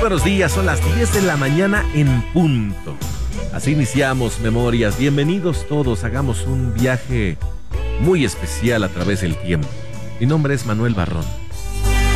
buenos días, son las 10 de la mañana en punto. Así iniciamos Memorias. Bienvenidos todos, hagamos un viaje muy especial a través del tiempo. Mi nombre es Manuel Barrón.